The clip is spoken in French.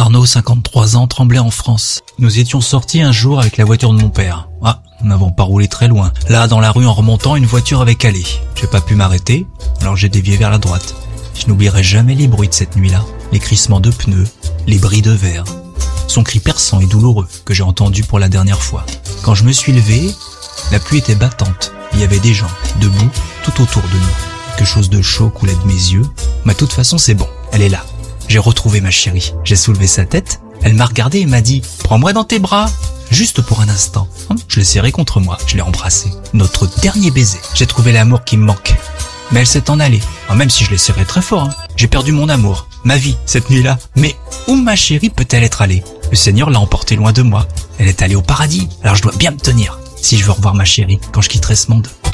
Arnaud, 53 ans, tremblait en France. Nous étions sortis un jour avec la voiture de mon père. Ah, nous n'avons pas roulé très loin. Là, dans la rue, en remontant, une voiture avait calé. J'ai pas pu m'arrêter, alors j'ai dévié vers la droite. Je n'oublierai jamais les bruits de cette nuit-là. Les crissements de pneus, les bris de verre. Son cri perçant et douloureux que j'ai entendu pour la dernière fois. Quand je me suis levé, la pluie était battante. Il y avait des gens, debout, tout autour de nous. Quelque chose de chaud coulait de mes yeux. Mais de toute façon, c'est bon, elle est là. J'ai retrouvé ma chérie. J'ai soulevé sa tête. Elle m'a regardé et m'a dit « Prends-moi dans tes bras !» Juste pour un instant. Je l'ai serré contre moi. Je l'ai embrassé. Notre dernier baiser. J'ai trouvé l'amour qui me manque. Mais elle s'est en allée. Même si je l'ai serré très fort. J'ai perdu mon amour, ma vie, cette nuit-là. Mais où ma chérie peut-elle être allée? Le Seigneur l'a emportée loin de moi. Elle est allée au paradis. Alors je dois bien me tenir si je veux revoir ma chérie quand je quitterai ce monde.